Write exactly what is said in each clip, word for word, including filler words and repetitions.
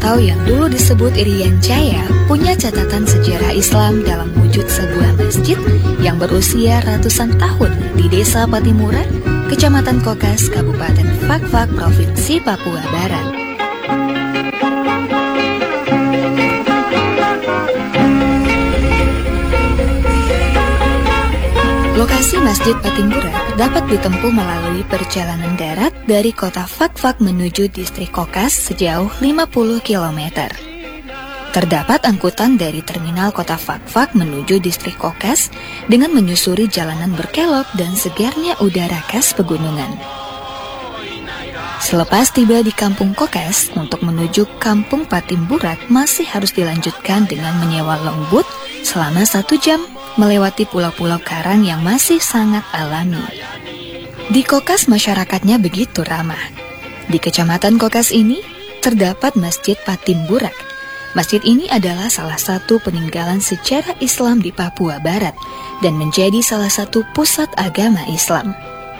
atau yang dulu disebut Irian Jaya punya catatan sejarah Islam dalam wujud sebuah masjid yang berusia ratusan tahun di Desa Patimura, Kecamatan Kokas, Kabupaten Fak-Fak, Provinsi Papua Barat. Lokasi Masjid Patimura dapat ditempuh melalui perjalanan darat dari kota Fak-Fak menuju distrik Kokas sejauh lima puluh kilometer. Terdapat angkutan dari terminal kota Fak-Fak menuju distrik Kokas dengan menyusuri jalanan berkelok dan segarnya udara khas pegunungan. Selepas tiba di kampung Kokas, untuk menuju kampung Patimburak masih harus dilanjutkan dengan menyewa longboat selama satu jam melewati pulau-pulau karang yang masih sangat alami. Di Kokas masyarakatnya begitu ramah. Di Kecamatan Kokas ini terdapat Masjid Patimburak. Masjid ini adalah salah satu peninggalan sejarah Islam di Papua Barat dan menjadi salah satu pusat agama Islam.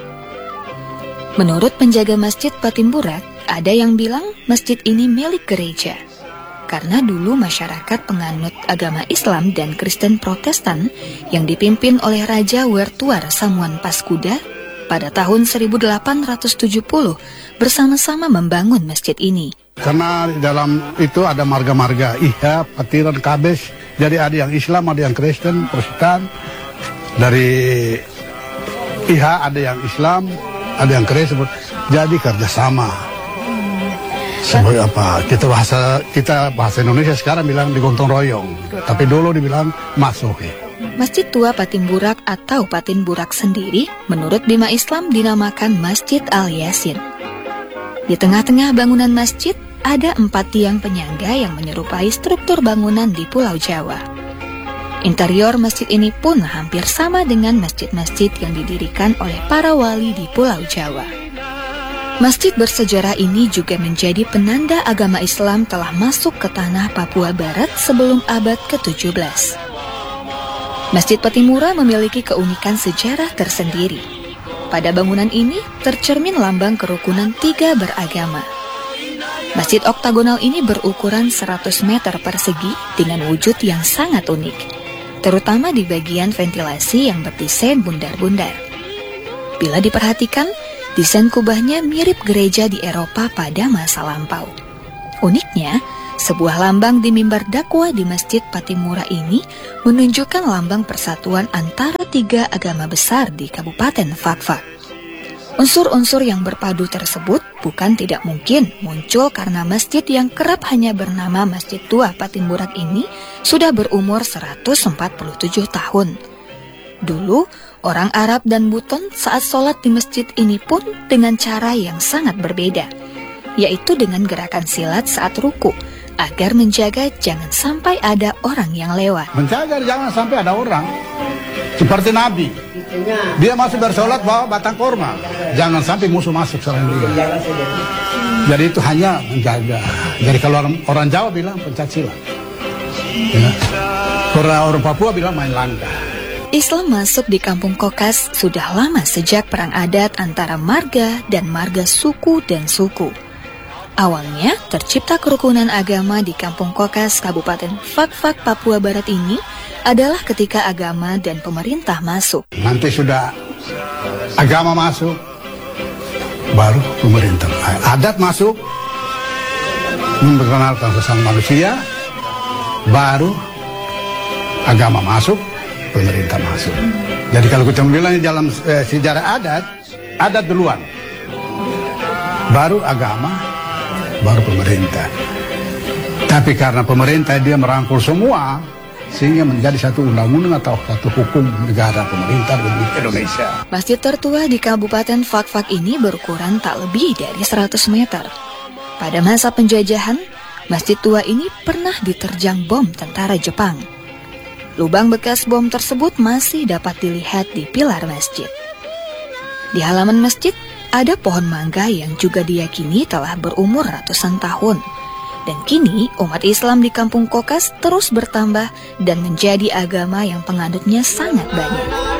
Menurut penjaga Masjid Patimburak, ada yang bilang masjid ini milik gereja. Karena dulu masyarakat penganut agama Islam dan Kristen Protestan yang dipimpin oleh Raja Wertuar Samuan Paskuda pada tahun seribu delapan ratus tujuh puluh bersama-sama membangun masjid ini. Karena di dalam itu ada marga-marga Iha, Patiran, Kabes. Jadi ada yang Islam, ada yang Kristen, Protestan. Dari Iha ada yang Islam, ada yang Kristen. Jadi kerjasama. Sebagai apa? Kita bahasa kita bahasa Indonesia sekarang bilang digotong royong, tapi dulu dibilang masuhi. Masjid Tua Patimburak atau Patimburak sendiri menurut Bima Islam dinamakan Masjid Al-Yasin. Di tengah-tengah bangunan masjid ada empat tiang penyangga yang menyerupai struktur bangunan di Pulau Jawa. Interior masjid ini pun hampir sama dengan masjid-masjid yang didirikan oleh para wali di Pulau Jawa. Masjid bersejarah ini juga menjadi penanda agama Islam telah masuk ke tanah Papua Barat sebelum abad ke tujuh belas. Masjid Patimura memiliki keunikan sejarah tersendiri. Pada bangunan ini tercermin lambang kerukunan tiga beragama. Masjid oktagonal ini berukuran seratus meter persegi dengan wujud yang sangat unik, terutama di bagian ventilasi yang berdesain bundar-bundar. Bila diperhatikan, desain kubahnya mirip gereja di Eropa pada masa lampau. Uniknya, sebuah lambang di mimbar dakwah di Masjid Patimura ini menunjukkan lambang persatuan antara tiga agama besar di Kabupaten Fak-Fak. Unsur-unsur yang berpadu tersebut bukan tidak mungkin muncul karena masjid yang kerap hanya bernama Masjid Tua Patimburak ini sudah berumur seratus empat puluh tujuh tahun. Dulu, orang Arab dan Buton saat sholat di masjid ini pun dengan cara yang sangat berbeda, yaitu dengan gerakan silat saat ruku, agar menjaga jangan sampai ada orang yang lewat. Menjaga jangan sampai ada orang, seperti Nabi. Dia masuk bersolat bawa batang korma, jangan sampai musuh masuk selain dia. Jadi itu hanya menjaga. Jadi kalau orang, orang Jawa bilang pencak silat, ya. Kalau orang Papua bilang main langkah. Islam masuk di kampung Kokas sudah lama sejak perang adat antara marga dan marga suku dan suku. Awalnya tercipta kerukunan agama di kampung Kokas, Kabupaten Fak-Fak, Papua Barat ini adalah ketika agama dan pemerintah masuk. Nanti sudah agama masuk, baru pemerintah. Adat masuk, memperkenalkan sesama manusia, baru agama masuk, pemerintah masuk. Jadi kalau kita bilang dalam eh, sejarah adat, adat duluan, baru agama, baru pemerintah. Tapi karena pemerintah dia merangkul semua, sehingga menjadi satu undang-undang atau satu hukum negara pemerintah Republik Indonesia. Masjid tertua di Kabupaten Fak-Fak ini berukuran tak lebih dari seratus meter. Pada masa penjajahan, masjid tua ini pernah diterjang bom tentara Jepang. Lubang bekas bom tersebut masih dapat dilihat di pilar masjid. Di halaman masjid ada pohon mangga yang juga diyakini telah berumur ratusan tahun. Dan kini umat Islam di kampung Kokas terus bertambah dan menjadi agama yang penganutnya sangat banyak.